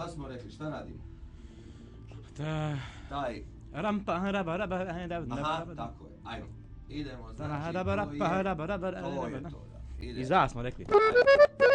Šta smo rekli, šta radimo? Da. Taj... Rampa, raba, raba, Aha, tako je, ajmo. Idemo, znači, raba, to je to, da. I za smo rekli. Ajmo.